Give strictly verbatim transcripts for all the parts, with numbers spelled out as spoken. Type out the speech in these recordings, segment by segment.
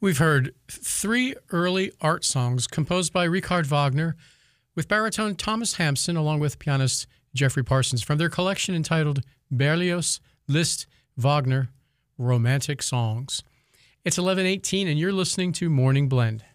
We've heard three early art songs composed by Richard Wagner with baritone Thomas Hampson along with pianist Jeffrey Parsons from their collection entitled Berlioz, Liszt, Wagner, Romantic Songs. It's eleven eighteen and you're listening to Morning Blend.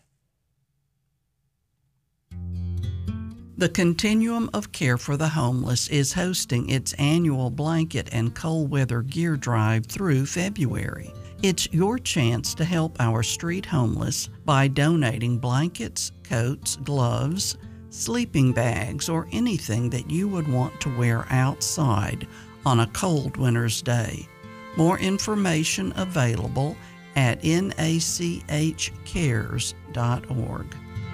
The Continuum of Care for the Homeless is hosting its annual blanket and cold weather gear drive through February. It's your chance to help our street homeless by donating blankets, coats, gloves, sleeping bags, or anything that you would want to wear outside on a cold winter's day. More information available at N A C H cares dot org.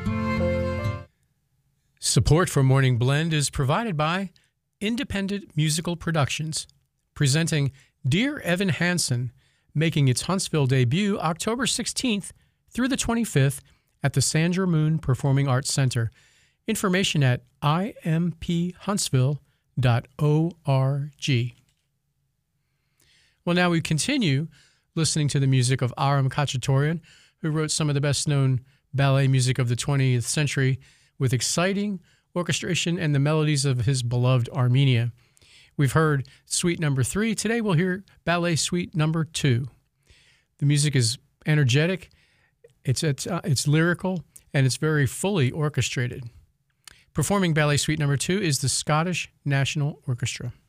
Support for Morning Blend is provided by Independent Musical Productions, presenting Dear Evan Hansen, making its Huntsville debut October sixteenth through the twenty-fifth at the Sandra Moon Performing Arts Center. Information at I M P huntsville dot org. Well, now we continue listening to the music of Aram Khachaturian, who wrote some of the best-known ballet music of the twentieth century with exciting orchestration and the melodies of his beloved Armenia. We've heard Suite Number Three. Today we'll hear Ballet Suite Number Two. The music is energetic, it's it's, uh, it's lyrical, and it's very fully orchestrated. Performing Ballet Suite Number Two is the Scottish National Orchestra.